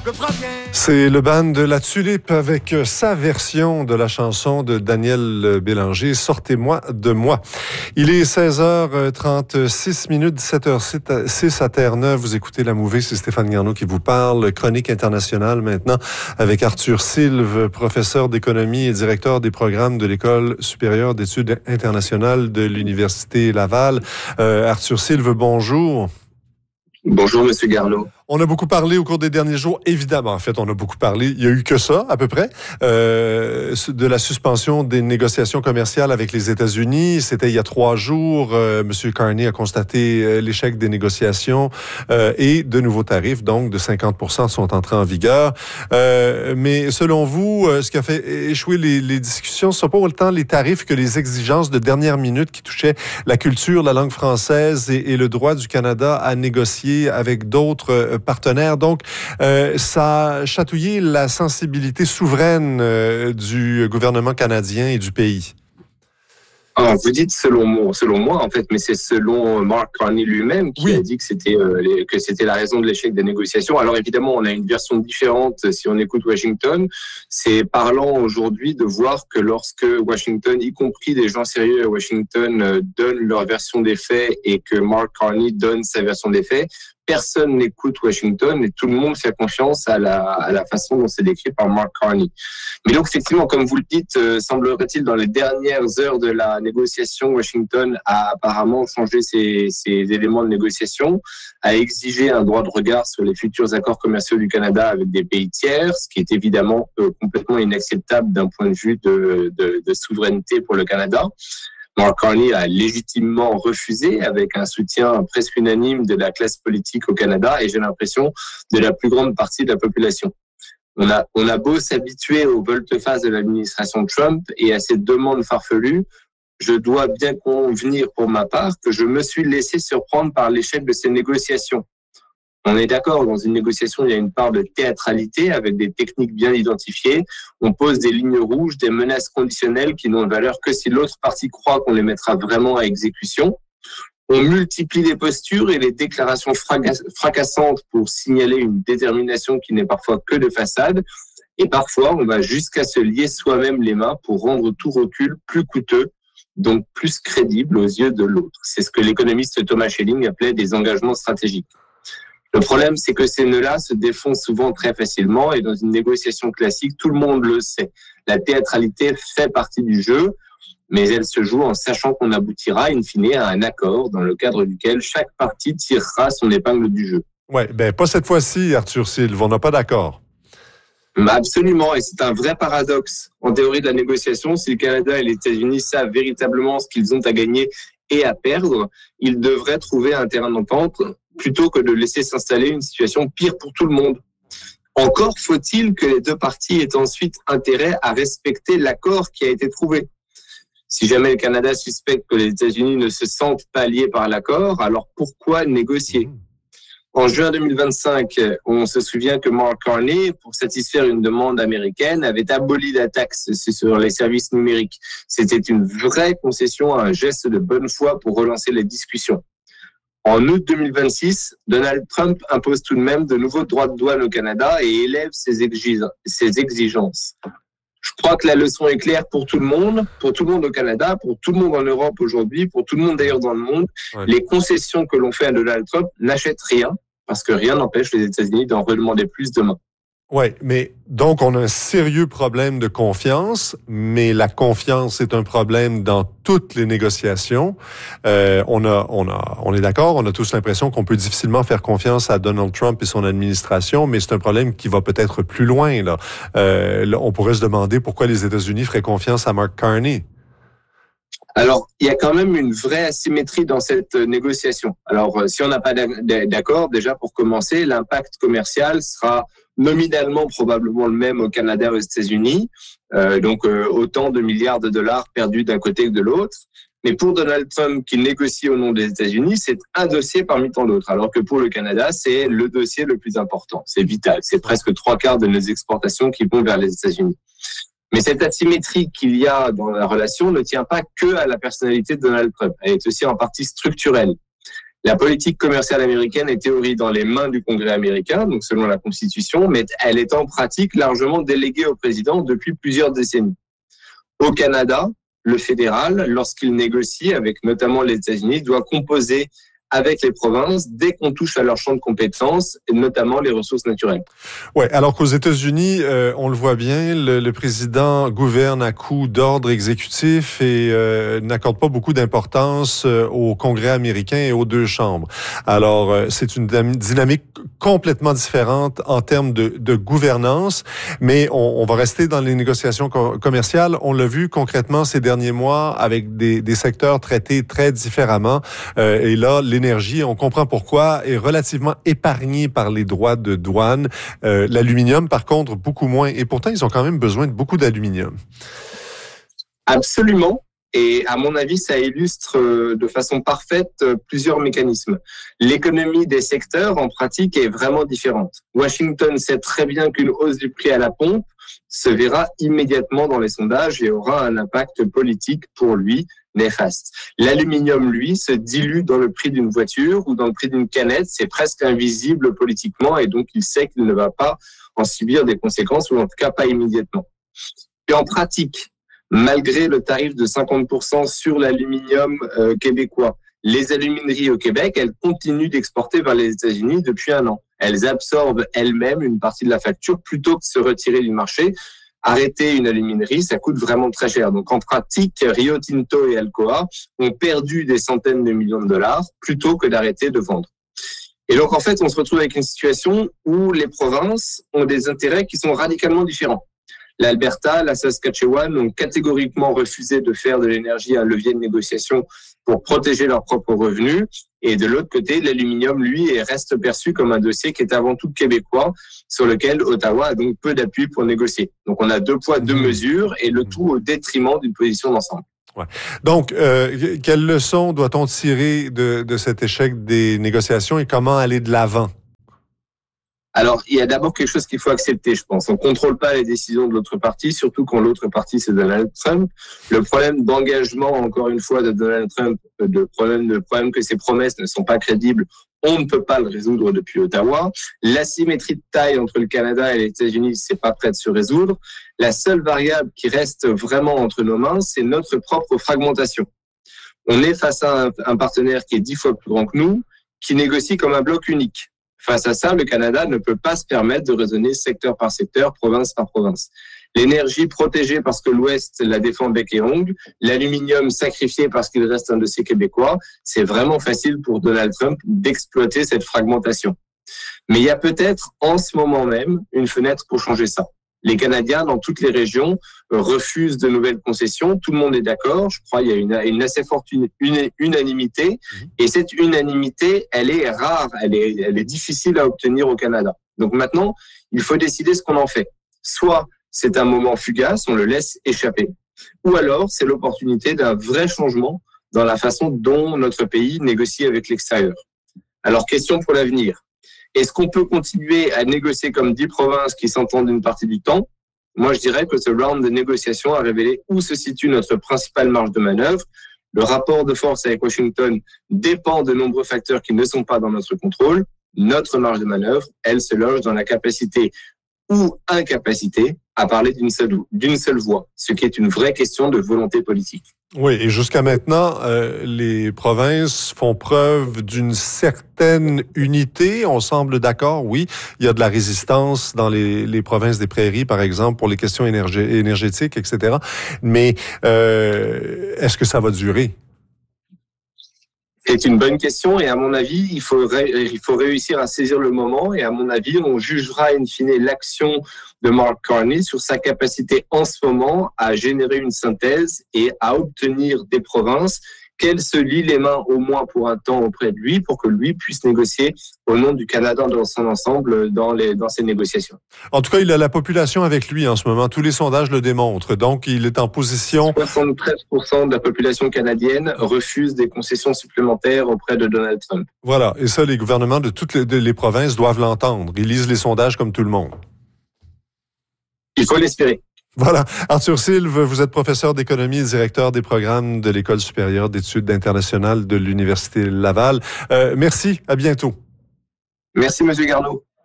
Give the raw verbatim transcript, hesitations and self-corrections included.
C'est le band de La Tulipe avec sa version de la chanson de Daniel Bélanger, Sortez-moi de moi. Il est seize heures trente-six minutes, dix-sept heures six à Terre-Neuve. Vous écoutez La Mouvée, c'est Stéphane Garneau qui vous parle. Chronique internationale maintenant avec Arthur Sylve, professeur d'économie et directeur des programmes de l'École supérieure d'études internationales de l'Université Laval. Euh, Arthur Sylve, bonjour. Bonjour, Monsieur Garneau. On a beaucoup parlé au cours des derniers jours, évidemment. En fait, on a beaucoup parlé. Il y a eu que ça, à peu près, euh, de la suspension des négociations commerciales avec les États-Unis. C'était il y a trois jours. Euh, Monsieur Carney a constaté euh, l'échec des négociations euh, et de nouveaux tarifs, donc de cinquante pour cent, sont entrés en vigueur. Euh, mais selon vous, euh, ce qui a fait échouer les, les discussions, ce ne sont pas autant les tarifs que les exigences de dernière minute qui touchaient la culture, la langue française et, et le droit du Canada à négocier avec d'autres euh, partenaires. Donc, euh, ça a chatouillé la sensibilité souveraine euh, du gouvernement canadien et du pays. Ah, vous dites selon moi, selon moi en fait, mais c'est selon Mark Carney lui-même qui oui. a dit que c'était euh, les, que c'était la raison de l'échec des négociations. Alors évidemment, on a une version différente si on écoute Washington. C'est parlant aujourd'hui de voir que lorsque Washington, y compris des gens sérieux à Washington, euh, donnent leur version des faits et que Mark Carney donne sa version des faits, personne n'écoute Washington et tout le monde fait confiance à la, à la façon dont c'est décrit par Mark Carney. Mais donc, effectivement, comme vous le dites, euh, semblerait-il, dans les dernières heures de la négociation, Washington a apparemment changé ses, ses éléments de négociation, a exigé un droit de regard sur les futurs accords commerciaux du Canada avec des pays tiers, ce qui est évidemment euh, complètement inacceptable d'un point de vue de, de, de souveraineté pour le Canada. Mark Carney a légitimement refusé avec un soutien presque unanime de la classe politique au Canada et j'ai l'impression de la plus grande partie de la population. On a, on a beau s'habituer aux volte-face de l'administration Trump et à ses demandes farfelues, je dois bien convenir pour ma part que je me suis laissé surprendre par l'échec de ces négociations. On est d'accord, dans une négociation, il y a une part de théâtralité avec des techniques bien identifiées. On pose des lignes rouges, des menaces conditionnelles qui n'ont de valeur que si l'autre partie croit qu'on les mettra vraiment à exécution. On multiplie les postures et les déclarations fracassantes pour signaler une détermination qui n'est parfois que de façade. Et parfois, on va jusqu'à se lier soi-même les mains pour rendre tout recul plus coûteux, donc plus crédible aux yeux de l'autre. C'est ce que l'économiste Thomas Schelling appelait des engagements stratégiques. Le problème, c'est que ces nœuds-là se défoncent souvent très facilement et dans une négociation classique, tout le monde le sait. La théâtralité fait partie du jeu, mais elle se joue en sachant qu'on aboutira in fine à un accord dans le cadre duquel chaque partie tirera son épingle du jeu. Oui, ben pas cette fois-ci, Arthur Sylve, on n'a pas d'accord. Absolument, et c'est un vrai paradoxe. En théorie de la négociation, si le Canada et les États-Unis savent véritablement ce qu'ils ont à gagner et à perdre, ils devraient trouver un terrain d'entente plutôt que de laisser s'installer une situation pire pour tout le monde. Encore faut-il que les deux parties aient ensuite intérêt à respecter l'accord qui a été trouvé. Si jamais le Canada suspecte que les États-Unis ne se sentent pas liés par l'accord, alors pourquoi négocier ? En juin deux mille vingt-cinq, on se souvient que Mark Carney, pour satisfaire une demande américaine, avait aboli la taxe sur les services numériques. C'était une vraie concession, un geste de bonne foi pour relancer les discussions. En août deux mille vingt-six, Donald Trump impose tout de même de nouveaux droits de douane au Canada et élève ses exigences. Je crois que la leçon est claire pour tout le monde, pour tout le monde au Canada, pour tout le monde en Europe aujourd'hui, pour tout le monde d'ailleurs dans le monde. Ouais. Les concessions que l'on fait à Donald Trump n'achètent rien parce que rien n'empêche les États-Unis d'en redemander plus demain. Oui, mais donc on a un sérieux problème de confiance, mais la confiance est un problème dans toutes les négociations. Euh, on a, on a, on est d'accord, on a tous l'impression qu'on peut difficilement faire confiance à Donald Trump et son administration, mais c'est un problème qui va peut-être plus loin. Là, euh, là on pourrait se demander pourquoi les États-Unis feraient confiance à Mark Carney. Alors, il y a quand même une vraie asymétrie dans cette négociation. Alors, si on n'a pas d'accord, déjà pour commencer, l'impact commercial sera nominalement probablement le même au Canada et aux États-Unis, euh, donc euh, autant de milliards de dollars perdus d'un côté que de l'autre. Mais pour Donald Trump, qui négocie au nom des États-Unis, c'est un dossier parmi tant d'autres, alors que pour le Canada, c'est le dossier le plus important. C'est vital. C'est presque trois quarts de nos exportations qui vont vers les États-Unis. Mais cette asymétrie qu'il y a dans la relation ne tient pas que à la personnalité de Donald Trump. Elle est aussi en partie structurelle. La politique commerciale américaine est théorie dans les mains du Congrès américain, donc selon la Constitution, mais elle est en pratique largement déléguée au président depuis plusieurs décennies. Au Canada, le fédéral, lorsqu'il négocie avec notamment les États-Unis, doit composer avec les provinces dès qu'on touche à leur champ de compétences, et notamment les ressources naturelles. Ouais, alors qu'aux États-Unis, euh, on le voit bien, le, le président gouverne à coup d'ordre exécutif et euh, n'accorde pas beaucoup d'importance euh, au Congrès américain et aux deux chambres. Alors, euh, c'est une dynamique complètement différente en termes de, de gouvernance, mais on, on va rester dans les négociations co- commerciales. On l'a vu concrètement ces derniers mois avec des, des secteurs traités très différemment. Euh, et là, l'énergie, on comprend pourquoi, est relativement épargnée par les droits de douane. Euh, l'aluminium, par contre, beaucoup moins. Et pourtant, ils ont quand même besoin de beaucoup d'aluminium. Absolument. Et à mon avis, ça illustre de façon parfaite plusieurs mécanismes. L'économie des secteurs, en pratique, est vraiment différente. Washington sait très bien qu'une hausse du prix à la pompe se verra immédiatement dans les sondages et aura un impact politique pour lui néfaste. L'aluminium, lui, se dilue dans le prix d'une voiture ou dans le prix d'une canette. C'est presque invisible politiquement et donc il sait qu'il ne va pas en subir des conséquences ou en tout cas pas immédiatement. Et en pratique, malgré le tarif de cinquante pour cent sur l'aluminium euh, québécois, les alumineries au Québec, elles continuent d'exporter vers les États-Unis depuis un an. Elles absorbent elles-mêmes une partie de la facture plutôt que de se retirer du marché. Arrêter une aluminerie, ça coûte vraiment très cher. Donc en pratique, Rio Tinto et Alcoa ont perdu des centaines de millions de dollars plutôt que d'arrêter de vendre. Et donc en fait, on se retrouve avec une situation où les provinces ont des intérêts qui sont radicalement différents. L'Alberta, la Saskatchewan ont catégoriquement refusé de faire de l'énergie un levier de négociation pour protéger leurs propres revenus. Et de l'autre côté, l'aluminium, lui, reste perçu comme un dossier qui est avant tout québécois, sur lequel Ottawa a donc peu d'appui pour négocier. Donc on a deux poids, deux mesures, et le tout au détriment d'une position d'ensemble. Ouais. Donc, euh, quelle leçon doit-on tirer de, de cet échec des négociations et comment aller de l'avant? Alors, il y a d'abord quelque chose qu'il faut accepter, je pense. On ne contrôle pas les décisions de l'autre partie, surtout quand l'autre partie, c'est Donald Trump. Le problème d'engagement, encore une fois, de Donald Trump, le problème, le problème que ses promesses ne sont pas crédibles, on ne peut pas le résoudre depuis Ottawa. L'asymétrie de taille entre le Canada et les États-Unis, c'est pas prêt de se résoudre. La seule variable qui reste vraiment entre nos mains, c'est notre propre fragmentation. On est face à un, un partenaire qui est dix fois plus grand que nous, qui négocie comme un bloc unique. Face à ça, le Canada ne peut pas se permettre de raisonner secteur par secteur, province par province. L'énergie protégée parce que l'Ouest la défend bec et ongle, l'aluminium sacrifié parce qu'il reste un dossier québécois, c'est vraiment facile pour Donald Trump d'exploiter cette fragmentation. Mais il y a peut-être en ce moment même une fenêtre pour changer ça. Les Canadiens, dans toutes les régions, refusent de nouvelles concessions. Tout le monde est d'accord. Je crois qu'il y a une, une assez forte une, une, unanimité. Et cette unanimité, elle est rare, elle est, elle est difficile à obtenir au Canada. Donc maintenant, il faut décider ce qu'on en fait. Soit c'est un moment fugace, on le laisse échapper. Ou alors, c'est l'opportunité d'un vrai changement dans la façon dont notre pays négocie avec l'extérieur. Alors, question pour l'avenir. Est-ce qu'on peut continuer à négocier comme dix provinces qui s'entendent une partie du temps? Moi, je dirais que ce round de négociation a révélé où se situe notre principale marge de manœuvre. Le rapport de force avec Washington dépend de nombreux facteurs qui ne sont pas dans notre contrôle. Notre marge de manœuvre, elle se loge dans la capacité ou incapacité à parler d'une seule, d'une seule voix, ce qui est une vraie question de volonté politique. Oui, et jusqu'à maintenant, euh, les provinces font preuve d'une certaine unité. On semble d'accord, oui. Il y a de la résistance dans les, les provinces des prairies, par exemple, pour les questions énergé- énergétiques, et cetera. Mais euh, est-ce que ça va durer? C'est une bonne question et à mon avis, il faut, ré- il faut réussir à saisir le moment et à mon avis, on jugera in fine l'action de Mark Carney sur sa capacité en ce moment à générer une synthèse et à obtenir des provinces qu'elles se lient les mains au moins pour un temps auprès de lui pour que lui puisse négocier au nom du Canada dans son ensemble dans, les, dans ses négociations. En tout cas, il a la population avec lui en ce moment. Tous les sondages le démontrent. Donc, il est en position... soixante-treize pour cent de la population canadienne refuse des concessions supplémentaires auprès de Donald Trump. Voilà. Et ça, les gouvernements de toutes les, de les provinces doivent l'entendre. Ils lisent les sondages comme tout le monde. Il faut l'espérer. Voilà. Arthur Sylve, vous êtes professeur d'économie et directeur des programmes de l'École supérieure d'études internationales de l'Université Laval. Euh, merci, à bientôt. Merci, M. Garneau.